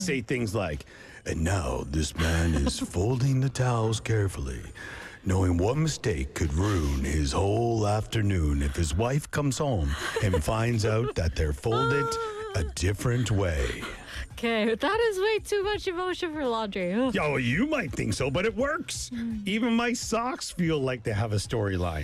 Say things like, and now this man is folding the towels carefully, knowing one mistake could ruin his whole afternoon if his wife comes home and finds out that they're folded a different way. Okay, that is way too much emotion for laundry. Ugh. Oh, you might think so, but it works. Even my socks feel like they have a storyline.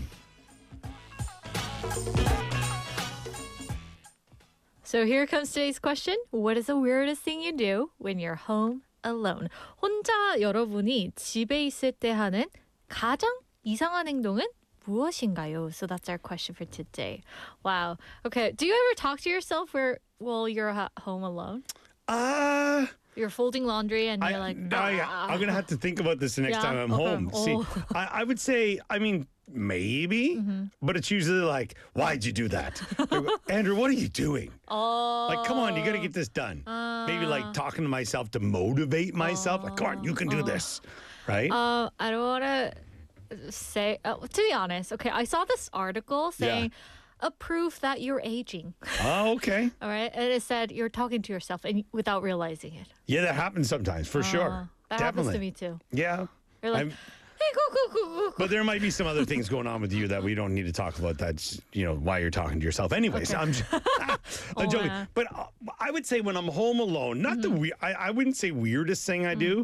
So here comes today's question. What is the weirdest thing you do when you're home alone? 혼자 여러분이 집에 있을 때 하는 가장 이상한 행동은 무엇인가요? So that's our question for today. Wow. Okay. Do you ever talk to yourself while you're at home alone? You're folding laundry and you're like, I'm going to have to think about this the next time I'm okay. home. Oh. See, I would say, maybe, but it's usually like, why'd you do that? Andrew, what are you doing? Like, come on, you got to get this done. Maybe like talking to myself to motivate myself. Like, come on, you can do this, right? I don't want to say, to be honest, okay, I saw this article saying a proof that you're aging. Oh, okay. All right. And it said you're talking to yourself and without realizing it. Yeah, that happens sometimes, for sure. That happens to me too. Yeah. You're like, hey, go. But there might be some other things going on with you that we don't need to talk about. That's, why you're talking to yourself. Anyways, Okay. I'm joking. man. But I would say when I'm home alone, not I wouldn't say weirdest thing I do.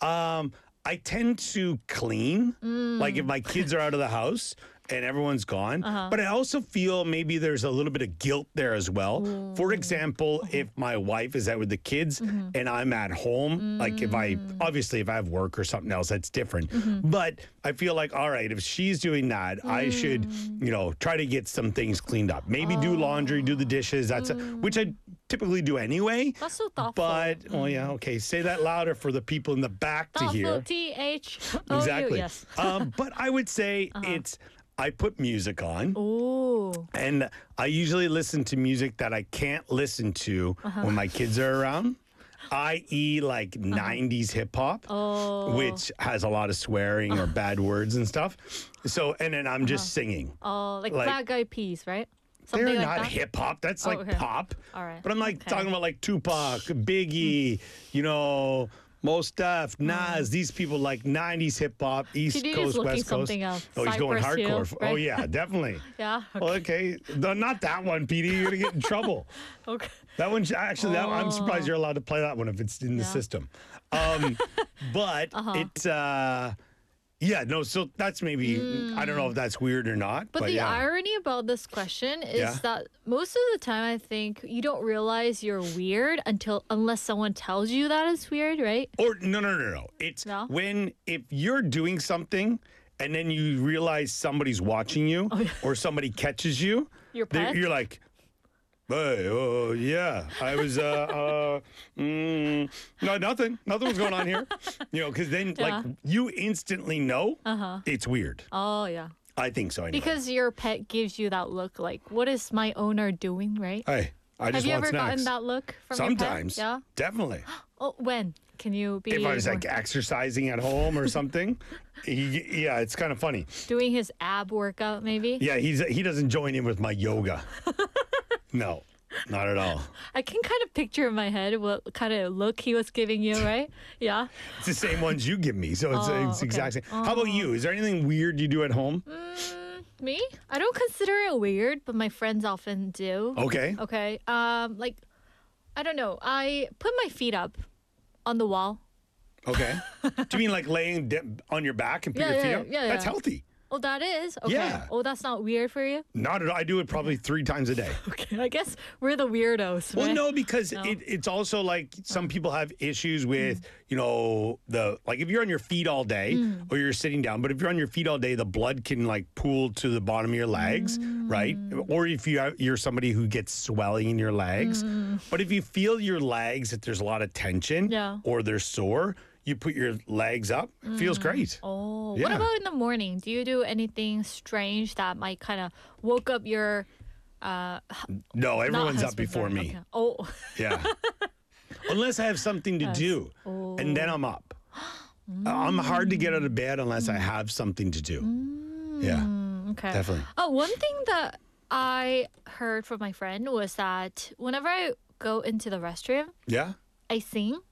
I tend to clean, like if my kids are out of the house and everyone's gone. But I also feel maybe there's a little bit of guilt there as well. For example, if my wife is out with the kids and I'm at home, like if I have work or something else, that's different. But I feel like, all right, if she's doing that, I should, try to get some things cleaned up. Maybe do laundry, do the dishes. That's which I typically do anyway. That's so thoughtful. But, okay, say that louder for the people in the back to hear. Thoughtful, Exactly. yes. But I would say I put music on. Ooh. And I usually listen to music that I can't listen to when my kids are around, i.e. like 90s hip hop, which has a lot of swearing or bad words and stuff. So, and then I'm just singing. Oh, like Black Eyed Peas, right? They're Something like not that? hip hop. That's like okay. pop. All right. But I'm like Okay. talking about like Tupac, Biggie, Mos Def, Nas, these people like 90s hip hop, East PD is Coast, looking West Coast. something else. Oh, he's going Cypress Hill, hardcore. right? Oh, yeah, definitely. Yeah. Well, okay. No, not that one, PD. You're going to get in trouble. Okay. That one, actually, that I'm surprised you're allowed to play that one if it's in the system. But so that's maybe, I don't know if that's weird or not. But the irony about this question is that most of the time I think you don't realize you're weird unless someone tells you that it's weird, right? Or no. It's if you're doing something and then you realize somebody's watching you or somebody catches you, Your pet? you're like, hey, yeah, I was, no, nothing was going on here. Because then like you instantly know it's weird. Oh, yeah. I think so. Anyway. Because your pet gives you that look like, what is my owner doing, right? Hey, I just Have you want ever snacks. gotten that look from Sometimes. your pet? Yeah. Definitely. Oh, when? Can you be If I was more- like exercising at home or something, it's kind of funny. doing his ab workout maybe? Yeah, he doesn't join in with my yoga. No, not at all. I can kind of picture in my head what kind of look he was giving you, right? Yeah. It's the same ones you give me, so it's okay. exact same. How about you? Is there anything weird you do at home? Me? I don't consider it weird, but my friends often do. Okay. Okay. Like, I don't know. I put my feet up on the wall. Okay. Do you mean like laying on your back and put your feet up? yeah, That's yeah. healthy. Oh, that is? Okay. Yeah. Oh, that's not weird for you? Not at all. I do it probably 3 times a day. Okay. I guess we're the weirdos, Well, right? no, because it's also like some people have issues with, like if you're on your feet all day or you're sitting down, but if you're on your feet all day, the blood can like pool to the bottom of your legs, right? Or if you're somebody who gets swelling in your legs. But if you feel your legs, that there's a lot of tension or they're sore, you put your legs up, it feels great. Oh, what Yeah. about in the morning? Do you do anything strange that might kind of woke up your No, everyone's up husband, before sorry. me. Okay. Oh, Yeah. Unless I have something to do, and then I'm up. I'm hard to get out of bed unless I have something to do. Yeah, okay. definitely. Oh, one thing that I heard from my friend was that whenever I go into the restroom, Yeah? I sing.